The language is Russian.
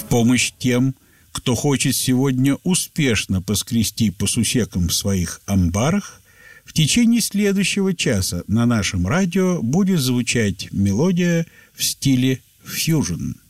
помощь тем, кто хочет сегодня успешно поскрести по сусекам в своих амбарах, в течение следующего часа на нашем радио будет звучать мелодия в стиле фьюжн.